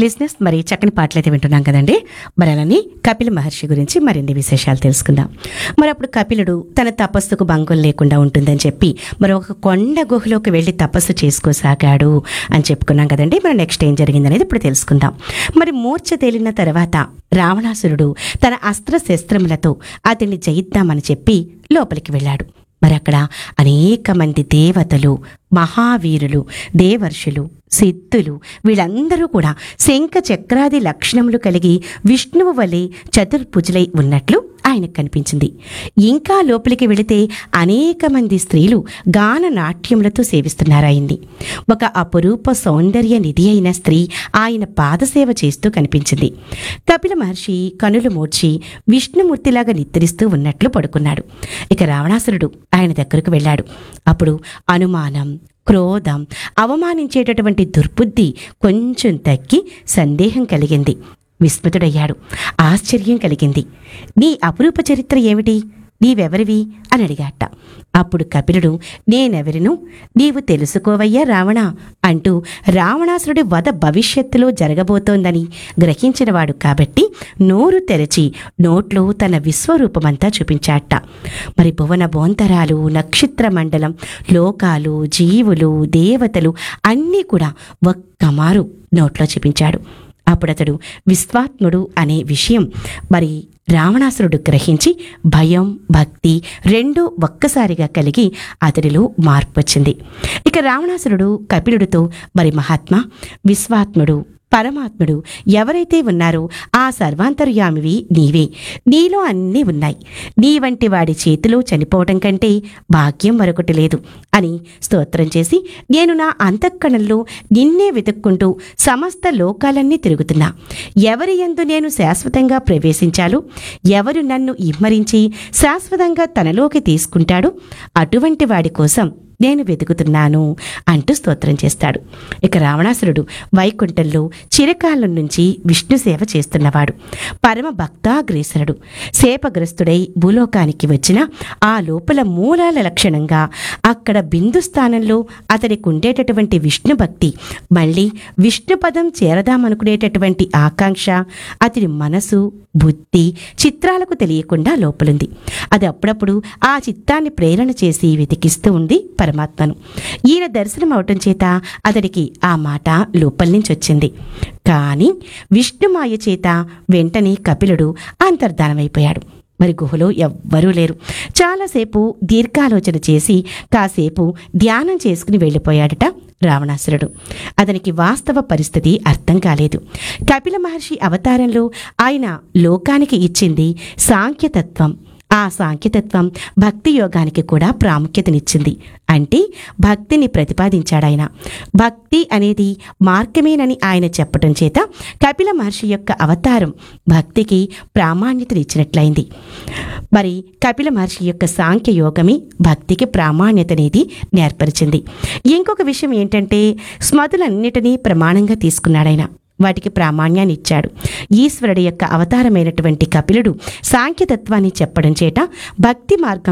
లిజినెస్ మరి చక్కని పాటలైతే వింటున్నాం కదండి. మరి అలానే కపిల మహర్షి గురించి మరిన్ని విశేషాలు తెలుసుకుందాం. మరి అప్పుడు కపిలుడు తన తపస్సుకు భంగం లేకుండా ఉంటుందని చెప్పి మరి ఒక కొండ గుహలోకి వెళ్ళి తపస్సు చేసుకోసాగాడు అని చెప్పుకున్నాం కదండి. మరి నెక్స్ట్ ఏం జరిగిందనేది ఇప్పుడు తెలుసుకుందాం. మరి మూర్ఛ తేలిన తర్వాత రావణాసురుడు తన అస్త్ర శస్త్రములతో అతన్ని జయిద్దామని చెప్పి లోపలికి వెళ్ళాడు. మరి అక్కడ అనేక మంది దేవతలు, మహావీరులు, దేవర్షులు, సిద్ధులు వీళ్ళందరూ కూడా శంఖ చక్రాది లక్షణములు కలిగి విష్ణువు వలె చతుర్భుజులై ఉన్నట్లు ఆయనకు కనిపించింది. ఇంకా లోపలికి వెళితే అనేక మంది స్త్రీలు గాన నాట్యములతో సేవిస్తున్నారు ఆయన్ని. ఒక అపురూప సౌందర్య నిధి అయిన స్త్రీ ఆయన పాదసేవ చేస్తూ కనిపించింది. కపిల మహర్షి కనులు మూర్చి విష్ణుమూర్తిలాగా నిద్రిస్తూ ఉన్నట్లు పడుకున్నాడు. ఇక రావణాసురుడు ఆయన దగ్గరకు వెళ్ళాడు. అప్పుడు అనుమానం, క్రోధం, అవమానించేటటువంటి దుర్బుద్ధి కొంచెం తగ్గి సందేహం కలిగింది. విస్మితుడయ్యాడు. ఆశ్చర్యం కలిగింది. నీ అపురూప చరిత్ర ఏమిటి? నీవెవరివి అని అడిగాట. అప్పుడు కపిలుడు, నేనెవరిను నీవు తెలుసుకోవయ్యా రావణ అంటూ రావణాసురుడి వధ భవిష్యత్తులో జరగబోతోందని గ్రహించినవాడు కాబట్టి నోరు తెరచి నోట్లో తన విశ్వరూపమంతా చూపించాట. మరి భువన బోంతరాలు, నక్షత్ర మండలం, లోకాలు, జీవులు, దేవతలు అన్నీ కూడా ఒక్కమారు నోట్లో చూపించాడు. అప్పుడతడు విశ్వాత్ముడు అనే విషయం మరి రావణాసురుడు గ్రహించి భయం, భక్తి రెండూ ఒక్కసారిగా కలిగి అతడిలో మార్పు వచ్చింది. ఇక రావణాసురుడు కపిలుడితో, మరి మహాత్మా, విశ్వాత్ముడు, పరమాత్ముడు ఎవరైతే ఉన్నారో ఆ సర్వాంతర్యామివి నీవే. నీలో అన్నీ ఉన్నాయి. నీ వంటి వాడి చేతిలో చనిపోవటం కంటే భాగ్యం మరొకటి లేదు అని స్తోత్రం చేసి, నేను నా అంతఃకణంలో నిన్నే వెతుక్కుంటూ సమస్త లోకాలన్నీ తిరుగుతున్నా. ఎవరి యందు నేను శాశ్వతంగా ప్రవేశించాలో, ఎవరు నన్ను ఇమ్మరించి శాశ్వతంగా తనలోకి తీసుకుంటాడో అటువంటి వాడి కోసం నేను వెతుకుతున్నాను అంటూ స్తోత్రం చేస్తాడు. ఇక రావణాసురుడు వైకుంఠంలో చిరకాలం నుంచి విష్ణు సేవ చేస్తున్నవాడు. పరమ భక్తాగ్రేసరుడు. శాపగ్రస్తుడై భూలోకానికి వచ్చిన ఆ లోపల మూలాల లక్షణంగా అక్కడ బిందు స్థానంలో అతడికి ఉండేటటువంటి విష్ణు భక్తి, మళ్ళీ విష్ణు పదం చేరదామనుకునేటటువంటి ఆకాంక్ష అతడి మనసు, బుద్ధి చిత్రాలకు తెలియకుండా లోపలుంది. అది అప్పుడప్పుడు ఆ చిత్తాన్ని ప్రేరణ చేసి వెతికిస్తూ ఉంది పరమాత్మను. ఈయన దర్శనం అవటం చేత అతడికి ఆ మాట లోపల నుంచి వచ్చింది. కానీ విష్ణుమాయ చేత వెంటనే కపిలుడు అంతర్ధానమైపోయాడు. మరి గుహలో ఎవ్వరూ లేరు. చాలాసేపు దీర్ఘాలోచన చేసి కాసేపు ధ్యానం చేసుకుని వెళ్ళిపోయాడట రావణాసురుడు. అతనికి వాస్తవ పరిస్థితి అర్థం కాలేదు. కపిల మహర్షి అవతారంలో ఆయన లోకానికి ఇచ్చింది సాంఖ్యతత్వం. ఆ సాంఖ్యతత్వం భక్తి యోగానికి కూడా ప్రాముఖ్యతనిచ్చింది. అంటే భక్తిని ప్రతిపాదించాడాయన. భక్తి అనేది మార్గమేనని ఆయన చెప్పటం చేత కపిల మహర్షి యొక్క అవతారం భక్తికి ప్రామాణ్యతనిచ్చినట్లయింది. మరి కపిల మహర్షి యొక్క సాంఖ్య యోగమే భక్తికి ప్రామాణ్యత అనేది నేర్పరిచింది. ఇంకొక విషయం ఏంటంటే స్మృతులన్నిటినీ ప్రమాణంగా తీసుకున్నాడాయన. వాటికి ప్రామాణ్యాన్ని ఇచ్చాడు. ఈశ్వరుడి యొక్క అవతారమైనటువంటి కపిలుడు సాంఖ్యతత్వాన్ని చెప్పడం చేత భక్తి మార్గం